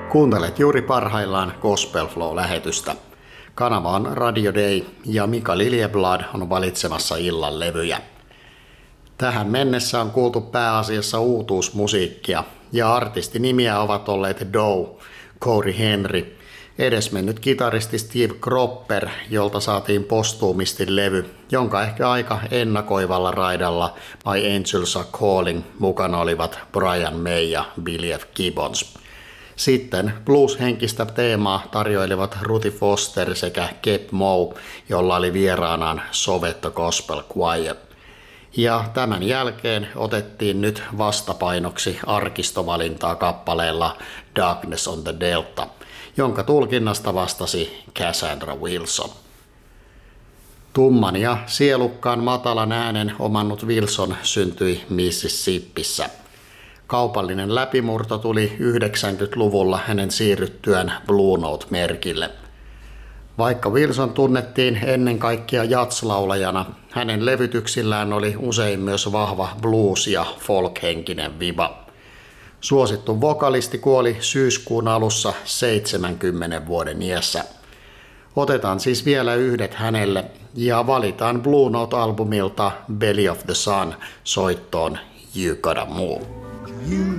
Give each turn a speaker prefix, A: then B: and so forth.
A: Kuuntelet juuri parhaillaan Gospel Flow-lähetystä. Kanava on Radio Day ja Mika Liljeblad on valitsemassa illan levyjä. Tähän mennessä on kuultu pääasiassa uutuusmusiikkia ja artistinimiä ovat olleet Doe, Cory Henry, edesmennyt kitaristi Steve Cropper, jolta saatiin postuumisti levy, jonka ehkä aika ennakoivalla raidalla My Angels Are Calling mukana olivat Brian May ja Billy F. Gibbons. Sitten blues-henkistä teemaa tarjoilivat Ruthie Foster sekä Keb Mo, jolla oli vieraanaan Sovetto Gospel Choir. Ja tämän jälkeen otettiin nyt vastapainoksi arkistovalintaa kappaleella Darkness on the Delta, jonka tulkinnasta vastasi Cassandra Wilson. Tumman ja sielukkaan matalan äänen omannut Wilson syntyi Mississippissä. Kaupallinen läpimurto tuli 90-luvulla hänen siirryttyään Blue Note-merkille. Vaikka Wilson tunnettiin ennen kaikkea jazz-laulajana, hänen levytyksillään oli usein myös vahva blues- ja folk-henkinen viba. Suosittu vokalisti kuoli syyskuun alussa 70 vuoden iässä. Otetaan siis vielä yhdet hänelle ja valitaan Blue Note-albumilta Belly of the Sun soittoon You Gotta Move.
B: You